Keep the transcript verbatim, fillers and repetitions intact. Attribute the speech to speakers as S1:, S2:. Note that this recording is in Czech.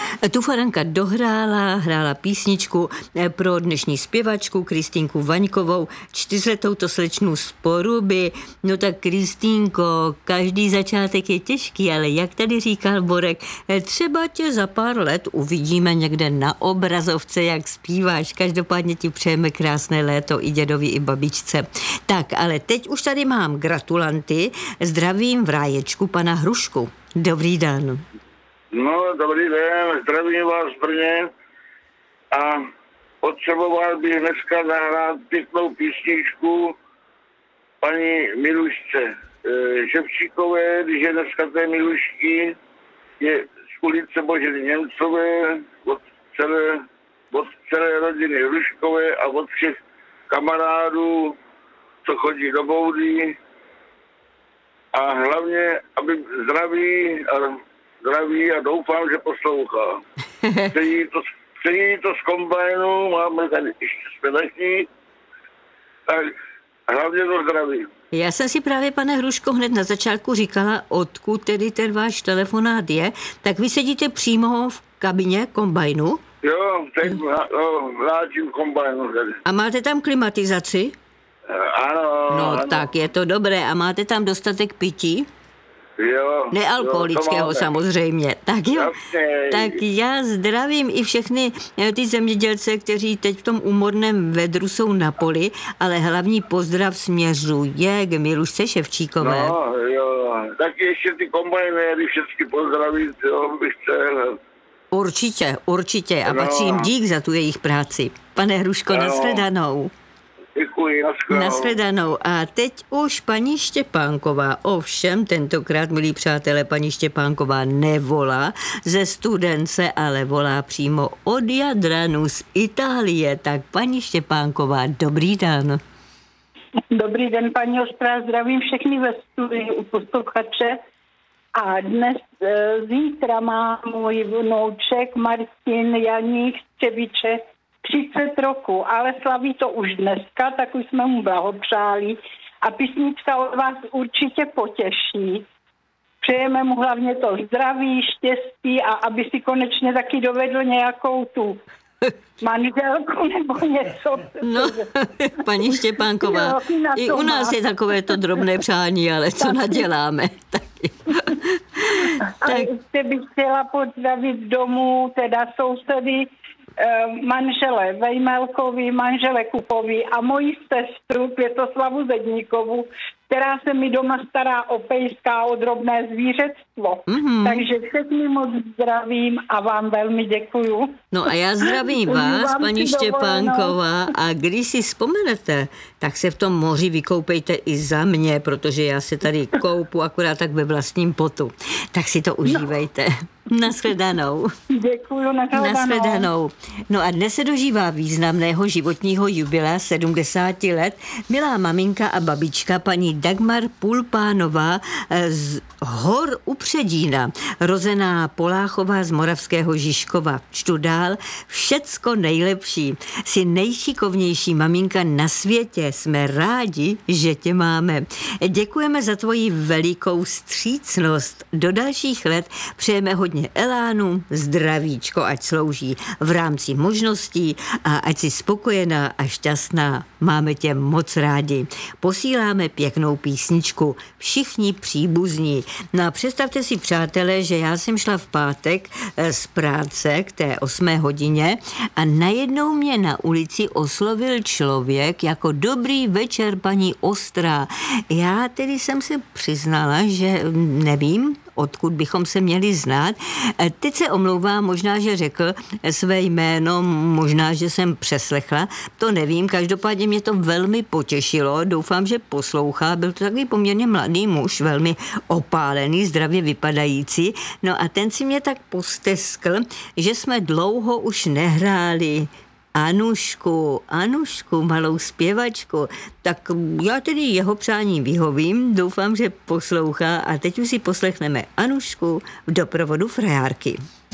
S1: Tu Faranka dohrála, hrála písničku pro dnešní zpěvačku Kristýnku Vaňkovou, čtyřletou to slečnu z Poruby. No tak Kristýnko, každý začátek je těžký, ale jak tady říkal Borek, třeba tě za pár let uvidíme někde na obrazovce, jak zpíváš. Každopádně ti přejeme krásné léto i dědovi, i babičce. Tak, ale teď už tady mám gratulanty. Zdravím v ráječku pana Hrušku. Dobrý den.
S2: No, dobrý den, zdravím vás v Brně a potřeboval bych dneska zahrát pěknou písničku paní Milušce Ševčíkové, když je dneska té Milušky, je z ulice Boženy Němcové, od celé, od celé rodiny Hruškové a od všech kamarádů, co chodí do boudy a hlavně, aby zdraví a zdraví a doufám, že poslouchá. Přeji to, přeji to z kombajnu, máme tady ještě zpěvačník, tak hlavně to zdraví.
S1: Já jsem si právě, pane Hruško, hned na začátku říkala, odkud tedy ten váš telefonát je, tak vy sedíte přímo v kabině kombajnu?
S2: Jo, teď no, vláčím kombajnu tady.
S1: A máte tam klimatizaci?
S2: Ano.
S1: No
S2: ano.
S1: tak je to dobré. A máte tam dostatek pití?
S2: Jo.
S1: Nealkoholického
S2: jo,
S1: samozřejmě. Tak jo.
S2: Jasně.
S1: Tak já zdravím i všechny ty zemědělce, kteří teď v tom úmorném vedru jsou na poli, ale hlavní pozdrav směřuje k Milušce Ševčíkové.
S2: No jo. Tak ještě ty kombajnéry všechny pozdravit, jo, bych chtěl.
S1: Určitě, určitě. A
S2: no.
S1: patří jim dík za tu jejich práci. Pane Hruško, no. Nashledanou.
S2: Děkuji, nashledanou.
S1: Nashledanou. A teď už paní Štěpánková. Ovšem, tentokrát, milí přátelé, paní Štěpánková nevolá ze Studence, ale volá přímo od Jadranu z Itálie. Tak paní Štěpánková, dobrý den.
S3: Dobrý den, paní Ostrá, zdravím všechny ve studiu u posluchače. A dnes, zítra má můj vnouček Martin Janík z Třebiče třicet roku, ale slaví to už dneska, tak už jsme mu blahopřáli a písnička od vás určitě potěší. Přejeme mu hlavně to zdraví, štěstí a aby si konečně taky dovedl nějakou tu manželku nebo něco.
S1: No, paní Štěpánková, jo, i u nás má. Je takové to drobné přání, ale co taky naděláme. Taky.
S3: A ještě bych chtěla pozdravit domů, teda sousedy, manžele Vejmelkovi, manžele Kupovi a moji sestru Květoslavu Zedníkovu, která se mi doma stará o pejska, o drobné zvířectvo. Mm-hmm. Takže všechny moc zdravím a vám velmi děkuju.
S1: No a já zdravím vás, paní Štěpánková, a když si vzpomenete, tak se v tom moři vykoupejte i za mě, protože já se tady koupu akorát tak ve vlastním potu. Tak si to užívejte. No. Nashledanou.
S3: Děkuju, nashledanou.
S1: Nashledanou. No a dnes se dožívá významného životního jubilea sedmdesáti let milá maminka a babička paní Dagmar Pulpánová z Hor u Předína, rozená Poláchová z Moravského Žižkova. Čtu dál, všecko nejlepší. Jsi nejšikovnější maminka na světě. Jsme rádi, že tě máme. Děkujeme za tvoji velikou vstřícnost. Do dalších let přejeme hodně elánu, zdravíčko, ať slouží v rámci možností a ať si spokojená a šťastná. Máme tě moc rádi. Posíláme pěknou písničku. Všichni příbuzní. No a představte si, přátelé, že já jsem šla v pátek z práce k té osmé hodině a najednou mě na ulici oslovil člověk jako dobrý večer, paní Ostrá. Já tedy jsem se přiznala, že nevím, odkud bychom se měli znát. Teď se omlouvám, možná, že řekl své jméno, možná, že jsem přeslechla, to nevím, každopádně mě to velmi potěšilo, doufám, že poslouchá, byl to takový poměrně mladý muž, velmi opálený, zdravě vypadající, no a ten si mě tak posteskl, že jsme dlouho už nehráli Anušku, Anušku, malou zpěvačku. Tak já tedy jeho přání vyhovím, doufám, že poslouchá a teď už si poslechneme Anušku v doprovodu frajárky.